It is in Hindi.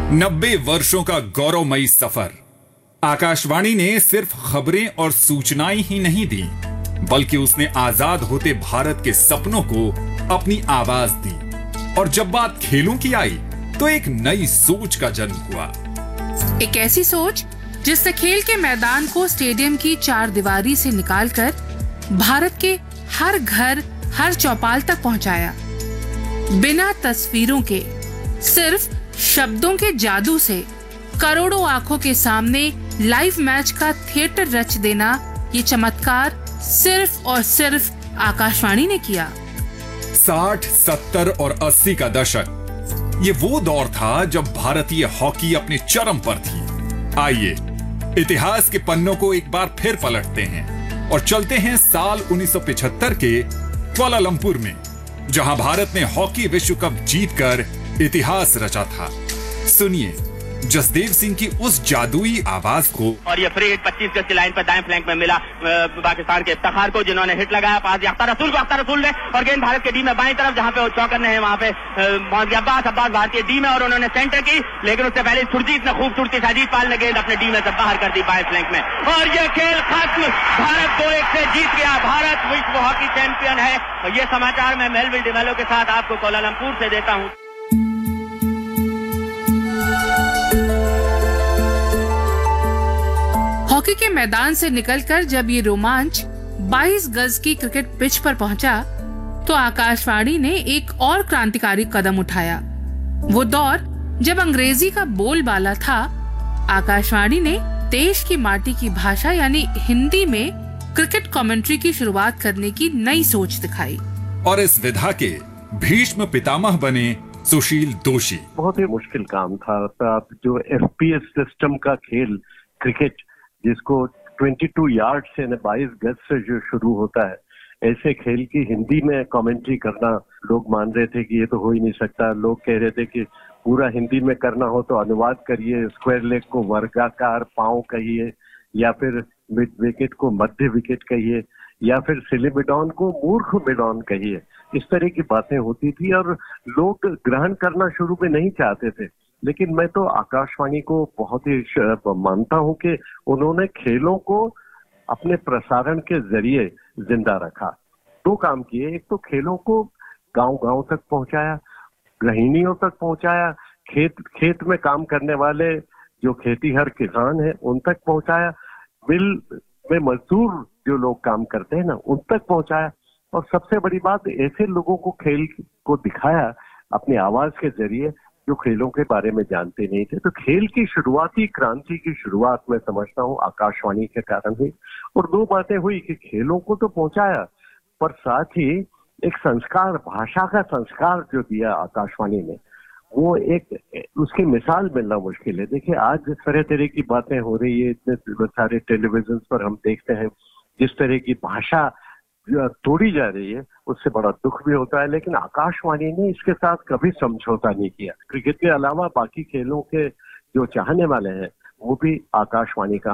90 वर्षों का गौरवमयी सफर। आकाशवाणी ने सिर्फ खबरें और सूचनाएं ही नहीं दी, बल्कि उसने आजाद होते भारत के सपनों को अपनी आवाज दी। और जब बात खेलों की आई तो एक नई सोच का जन्म हुआ। एक ऐसी सोच जिसने खेल के मैदान को स्टेडियम की चार दीवारी से निकालकर भारत के हर घर, हर चौपाल तक पहुंचाया। बिना तस्वीरों के, सिर्फ शब्दों के जादू से करोड़ों आंखों के सामने लाइव मैच का थिएटर रच देना, ये चमत्कार सिर्फ और सिर्फ आकाशवाणी ने किया। 60, 70 और 80 का दशक, ये वो दौर था जब भारतीय हॉकी अपने चरम पर थी। आइए इतिहास के पन्नों को एक बार फिर पलटते हैं और चलते हैं साल 1975 के कुआलालंपुर में, जहां भारत ने हॉकी विश्व कप जीतकर इतिहास रचा था। सुनिए जसदेव सिंह की उस जादुई आवाज को। और ये फ्री हिट 25 गज की लाइन पर दाएं फ्लैंक में मिला पाकिस्तान के इफ्तिखार को, जिन्होंने हिट लगाया पास अख्तर रसूल को। अख्तर रसूल ने और गेंद भारत के डी में बाईं तरफ, जहां पे वो चौकर ने वहां पे पहुंच गया अब्बास भारतीय डी में, और उन्होंने सेंटर की। लेकिन उससे पहले सुरजीत ने खूबसूरती साजिद पाल ने गेंद अपने डी में से बाहर कर दी बाएं फ्लैंक में, और ये खेल खत्म। भारत 2-1 से जीत गया। भारत विश्व हॉकी चैंपियन है। और ये समाचार मैं मेलविल डिमेलो के साथ आपको कुआलालंपुर से देता हूँ। हॉकी के मैदान से निकलकर जब ये रोमांच 22 गज की क्रिकेट पिच पर पहुंचा, तो आकाशवाणी ने एक और क्रांतिकारी कदम उठाया। वो दौर जब अंग्रेजी का बोलबाला था, आकाशवाणी ने देश की माटी की भाषा यानी हिंदी में क्रिकेट कमेंट्री की शुरुआत करने की नई सोच दिखाई। और इस विधा के भीष्म पितामह बने सुशील दोषी। बहुत ही मुश्किल काम था। आप जो FPS सिस्टम का खेल क्रिकेट, जिसको 22 यार्ड से 22 गज से जो शुरू होता है, ऐसे खेल की हिंदी में कमेंट्री करना लोग मान रहे थे कि ये तो हो ही नहीं सकता। लोग कह रहे थे कि पूरा हिंदी में करना हो तो अनुवाद करिए, स्क्वायर लेग को वर्गाकार पांव कहिए, या फिर मिड विकेट को मध्य विकेट कहिए, या फिर सिलिमिडॉन को मूर्ख मिडॉन कहिए। इस तरह की बातें होती थी और लोग ग्रहण करना शुरू में नहीं चाहते थे। लेकिन मैं तो आकाशवाणी को बहुत ही मानता हूं कि उन्होंने खेलों को अपने प्रसारण के जरिए जिंदा रखा। दो काम किए, एक तो खेलों को गांव-गांव तक पहुंचाया, गृहिणियों तक पहुंचाया, खेत में काम करने वाले जो खेतीहर किसान हैं उन तक पहुंचाया, मिल में मजदूर जो लोग काम करते हैं ना उन तक पहुंचाया, और सबसे बड़ी बात ऐसे लोगों को खेल को दिखाया अपनी आवाज के जरिए जो खेलों के बारे में जानते नहीं थे। तो खेल की शुरुआती क्रांति की शुरुआत मैं समझता हूँ आकाशवाणी के कारण हुई। और दो बातें हुई कि खेलों को तो पहुंचाया, पर साथ ही एक संस्कार, भाषा का संस्कार जो दिया आकाशवाणी ने, वो एक उसकी मिसाल मिलना मुश्किल है। देखिए आज तरह तरह की बातें हो रही है, इतने सारे टेलीविजन पर हम देखते हैं जिस तरह की भाषा तोड़ी जा रही है, उससे बड़ा दुख भी होता है। लेकिन आकाशवाणी ने इसके साथ कभी समझौता नहीं किया। क्रिकेट के अलावा बाकी खेलों के जो चाहने वाले हैं वो भी आकाशवाणी का